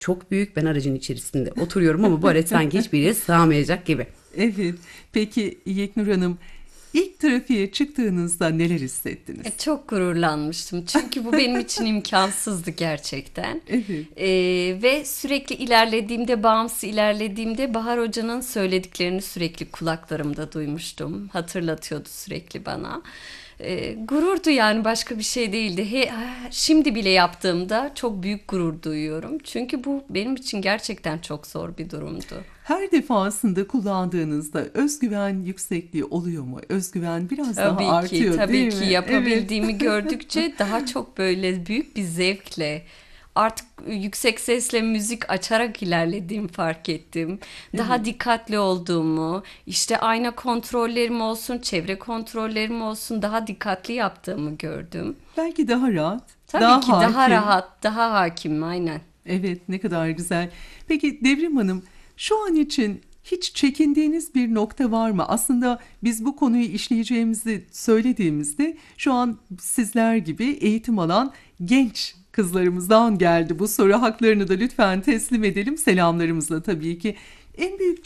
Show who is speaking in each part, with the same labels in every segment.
Speaker 1: çok büyük. Ben aracın içerisinde oturuyorum ama bu araç sanki hiçbir yere sığamayacak gibi.
Speaker 2: Evet. Peki Yeknur Hanım, ilk trafiğe çıktığınızda neler hissettiniz?
Speaker 3: Çok gururlanmıştım. Çünkü bu benim için imkansızdı gerçekten.
Speaker 2: Evet.
Speaker 3: Ve sürekli ilerlediğimde, bağımsız ilerlediğimde Bahar Hoca'nın söylediklerini sürekli kulaklarımda duymuştum. Hatırlatıyordu sürekli bana. Gururdu yani, başka bir şey değildi. Şimdi bile yaptığımda çok büyük gurur duyuyorum. Çünkü bu benim için gerçekten çok zor bir durumdu.
Speaker 2: Her defasında kullandığınızda özgüven yüksekliği oluyor mu? Özgüven biraz daha
Speaker 3: Tabii ki,
Speaker 2: artıyor,
Speaker 3: tabii
Speaker 2: değil
Speaker 3: ki
Speaker 2: mi?
Speaker 3: yapabildiğimi gördükçe daha çok böyle büyük bir zevkle, artık yüksek sesle müzik açarak ilerlediğimi fark ettim. Daha dikkatli olduğumu, işte ayna kontrollerim olsun, çevre kontrollerim olsun, daha dikkatli yaptığımı gördüm.
Speaker 2: Belki daha rahat,
Speaker 3: Tabii
Speaker 2: daha
Speaker 3: ki daha
Speaker 2: hakim.
Speaker 3: rahat, daha hakim, aynen.
Speaker 2: Evet, ne kadar güzel. Peki Devrim Hanım, şu an için hiç çekindiğiniz bir nokta var mı? Aslında biz bu konuyu işleyeceğimizi söylediğimizde şu an sizler gibi eğitim alan genç kızlarımızdan geldi bu soru. Haklarını da lütfen teslim edelim, selamlarımızla tabii ki. En büyük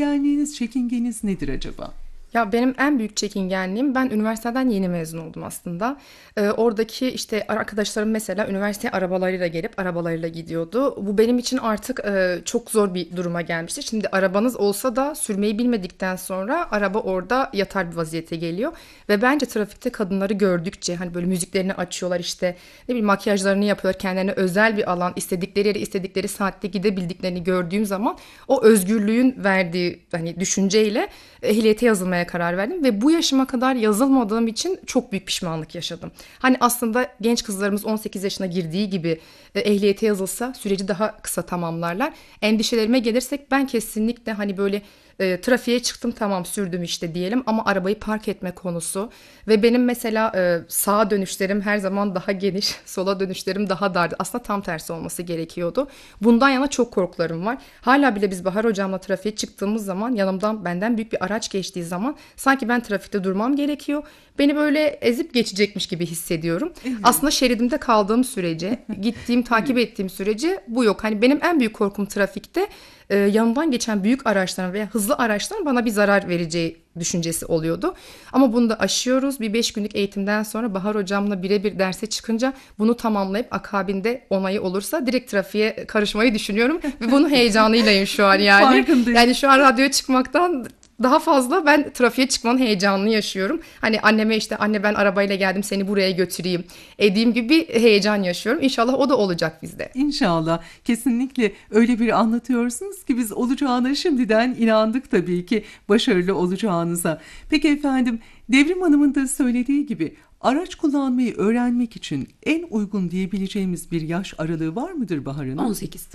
Speaker 2: çekingeniz nedir acaba?
Speaker 4: Ya benim en büyük çekingenliğim, ben üniversiteden yeni mezun oldum aslında. Oradaki işte arkadaşlarım mesela üniversiteye arabalarıyla gelip arabalarıyla gidiyordu. Bu benim için artık çok zor bir duruma gelmişti. Şimdi arabanız olsa da sürmeyi bilmedikten sonra araba orada yatar bir vaziyete geliyor. Ve bence trafikte kadınları gördükçe, hani böyle müziklerini açıyorlar, işte ne bileyim makyajlarını yapıyorlar, kendilerine özel bir alan, istedikleri yere istedikleri saatte gidebildiklerini gördüğüm zaman o özgürlüğün verdiği hani düşünceyle ehliyete yazılmaya karar verdim ve bu yaşıma kadar yazılmadığım için çok büyük pişmanlık yaşadım. Hani aslında genç kızlarımız 18 yaşına girdiği gibi ehliyete yazılsa süreci daha kısa tamamlarlar. Endişelerime gelirsek, ben kesinlikle hani böyle trafiğe çıktım, tamam sürdüm işte diyelim, ama arabayı park etme konusu ve benim mesela sağa dönüşlerim her zaman daha geniş, sola dönüşlerim daha dardı. Aslında tam tersi olması gerekiyordu. Bundan yana çok korkularım var. Hala bile biz Bahar Hocam'la trafiğe çıktığımız zaman, yanımdan benden büyük bir araç geçtiği zaman sanki ben trafikte durmam gerekiyor. Beni böyle ezip geçecekmiş gibi hissediyorum. Evet. Aslında şeridimde kaldığım sürece, gittiğim, takip ettiğim sürece bu yok. Hani benim en büyük korkum trafikte yanımdan geçen büyük araçların veya hızlı araçların bana bir zarar vereceği düşüncesi oluyordu. Ama bunu da aşıyoruz. Bir 5 günlük eğitimden sonra Bahar Hocam'la birebir derse çıkınca bunu tamamlayıp akabinde onayı olursa direkt trafiğe karışmayı düşünüyorum. Ve bunun heyecanıylayım şu an yani.
Speaker 2: Farkındayım.
Speaker 4: Yani şu an radyoya çıkmaktan daha fazla ben trafiğe çıkmanın heyecanını yaşıyorum. Hani anneme işte, anne ben arabayla geldim, seni buraya götüreyim dediğim gibi bir heyecan yaşıyorum. İnşallah o da olacak bizde.
Speaker 2: İnşallah. Kesinlikle öyle bir anlatıyorsunuz ki biz olacağına şimdiden inandık tabii ki, başarılı olacağınıza. Peki efendim, Devrim Hanım'ın da söylediği gibi araç kullanmayı öğrenmek için en uygun diyebileceğimiz bir yaş aralığı var mıdır Bahar Hanım?
Speaker 1: 18.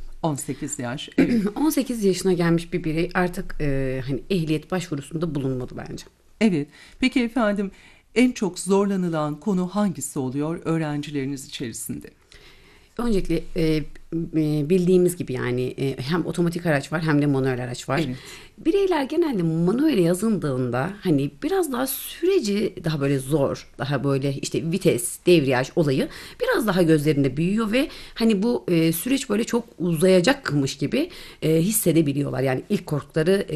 Speaker 2: 18 yaş. Evet.
Speaker 1: 18 yaşına gelmiş bir birey artık hani ehliyet başvurusunda bulunmalı bence.
Speaker 2: Evet. Peki efendim, en çok zorlanılan konu hangisi oluyor öğrencileriniz içerisinde?
Speaker 1: Öncelikle bildiğimiz gibi yani hem otomatik araç var hem de manuel araç var.
Speaker 2: Evet.
Speaker 1: Bireyler genelde manuele yazıldığında hani biraz daha süreci daha böyle zor, daha böyle işte vites, debriyaj olayı biraz daha gözlerinde büyüyor ve hani bu süreç böyle çok uzayacakmış gibi hissedebiliyorlar. Yani ilk korktukları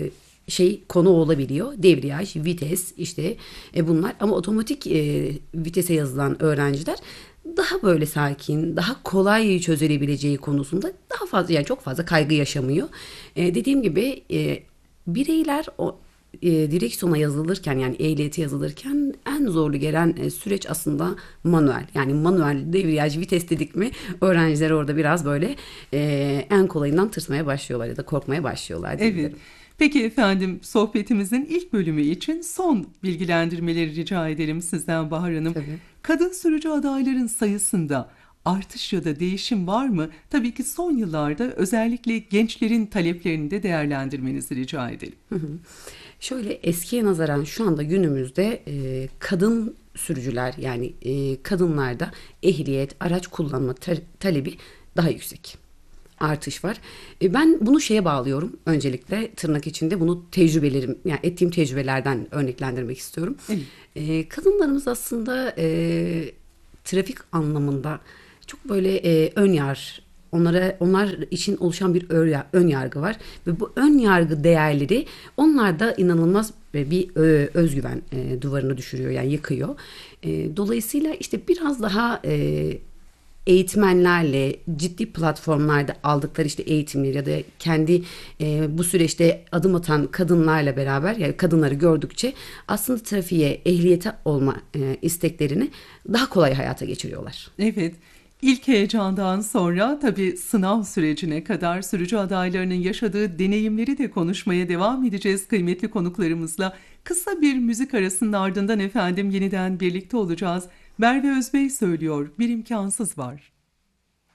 Speaker 1: konu olabiliyor. Debriyaj, vites işte bunlar, ama otomatik vitese yazılan öğrenciler daha böyle sakin, daha kolay çözülebileceği konusunda daha fazla, yani çok fazla kaygı yaşamıyor. Dediğim gibi bireyler direksiyona yazılırken, yani ehliyete yazılırken en zorlu gelen süreç aslında manuel. Yani manuel debriyaj, vites dedik mi öğrenciler orada biraz böyle en kolayından tırsmaya başlıyorlar ya da korkmaya başlıyorlar diyebilirim.
Speaker 2: Evet. Peki efendim, sohbetimizin ilk bölümü için son bilgilendirmeleri rica edelim sizden Bahar Hanım.
Speaker 1: Tabii.
Speaker 2: Kadın sürücü adayların sayısında artış ya da değişim var mı? Tabii ki son yıllarda özellikle gençlerin taleplerini de değerlendirmenizi rica edelim.
Speaker 1: Şöyle, eskiye nazaran şu anda günümüzde kadın sürücüler, yani kadınlarda ehliyet, araç kullanma talebi daha yüksek. Artış var. Ben bunu şeye bağlıyorum. Öncelikle tırnak içinde bunu tecrübelerim, yani ettiğim tecrübelerden örneklendirmek istiyorum.
Speaker 2: Evet.
Speaker 1: Kadınlarımız aslında trafik anlamında çok böyle ön onlar için oluşan bir ön yargı var ve bu ön yargı değerleri onlarda inanılmaz bir özgüven duvarını düşürüyor, yani yıkıyor. Dolayısıyla işte biraz daha eğitmenlerle ciddi platformlarda aldıkları işte eğitimleri ya da kendi bu süreçte adım atan kadınlarla beraber, yani kadınları gördükçe aslında trafiğe, ehliyete olma isteklerini daha kolay hayata geçiriyorlar.
Speaker 2: Evet. İlk heyecandan sonra tabii sınav sürecine kadar sürücü adaylarının yaşadığı deneyimleri de konuşmaya devam edeceğiz kıymetli konuklarımızla. Kısa bir müzik arasının ardından efendim yeniden birlikte olacağız. Merve Özbey söylüyor, Bir İmkansız Var.